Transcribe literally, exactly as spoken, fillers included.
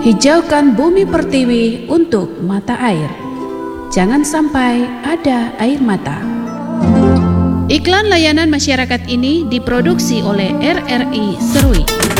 Hijaukan bumi pertiwi untuk mata air. Jangan sampai ada air mata. Iklan layanan masyarakat ini diproduksi oleh R R I Serui.